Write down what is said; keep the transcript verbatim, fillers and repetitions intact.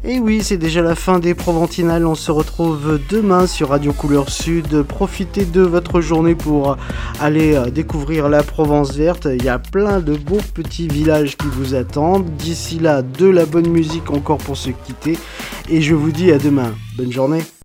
Et oui, c'est déjà la fin des Proventinales. On se retrouve demain sur Radio Couleur Sud. Profitez de votre journée pour aller découvrir la Provence verte. Il y a plein de beaux petits villages qui vous attendent. D'ici là, de la bonne musique encore pour se quitter. Et je vous dis à demain. Bonne journée.